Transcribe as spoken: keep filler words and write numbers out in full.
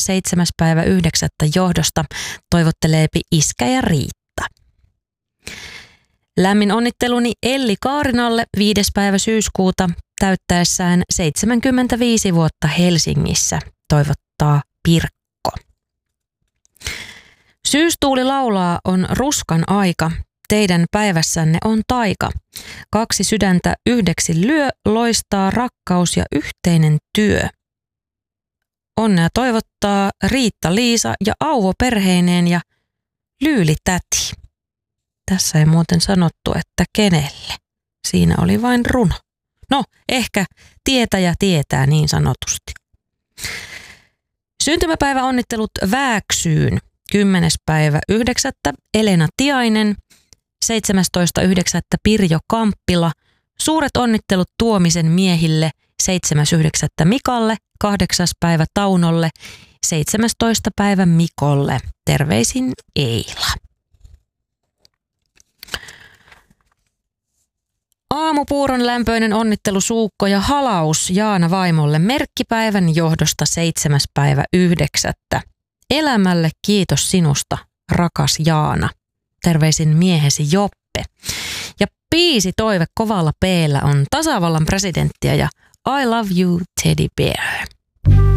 seitsemäs päivä yhdeksättä johdosta toivotteleepi iskä ja Riitta. Lämmin onnitteluni Elli Kaarinalle viides päivä syyskuuta täyttäessään seitsemänkymmentäviisi vuotta Helsingissä, toivottaa Pirkko. Syystuuli laulaa, on ruskan aika, teidän päivässänne on taika. Kaksi sydäntä yhdeksi lyö, loistaa rakkaus ja yhteinen työ. Onnea toivottaa Riitta-Liisa ja Auvo perheineen ja Lyyli-täti. Tässä ei muuten sanottu, että kenelle. Siinä oli vain runo. No, ehkä tietäjä tietää niin sanotusti. Syntymäpäivä onnittelut Vääksyyn. kymmenes päivä yhdeksättä Elena Tiainen, seitsemästoista yhdeksättä Pirjo Kamppila, suuret onnittelut Tuomisen miehille, seitsemäs yhdeksättä Mikalle, kahdeksas päivä Taunolle, seitsemästoista päivä Mikolle. Terveisin Eila. Aamupuuron lämpöinen onnittelu Suukko ja halaus Jaana vaimolle merkkipäivän johdosta seitsemäs päivä yhdeksättä Elämälle kiitos sinusta, rakas Jaana. Terveisin miehesi Joppe. Ja biisi toive kovalla P:llä on tasavallan presidenttiä ja I love you, Teddy Bear.